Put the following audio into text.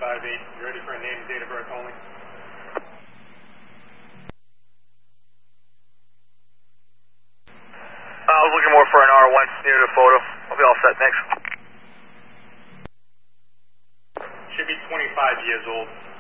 You ready for a name and date of birth only? I was looking more for an R1 near the photo. I'll be all set, thanks. Should be 25 years old.